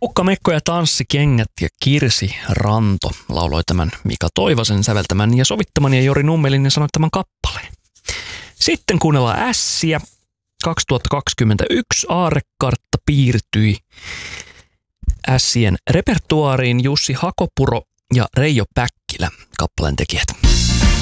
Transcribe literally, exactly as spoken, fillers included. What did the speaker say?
Ukka Mekko ja Tanssikengät ja Kirsi Ranto lauloi tämän Mika Toivasen säveltämän ja sovittaman ja Jori Nummelin ja sanoittaman kappaleen. Sitten kuunnellaan Ässiä. kaksituhattakaksikymmentäyksi aarrekartta piirtyi Ässien repertuaariin. Jussi Hakopuro ja Reijo Päkkilä kappaleen tekijät.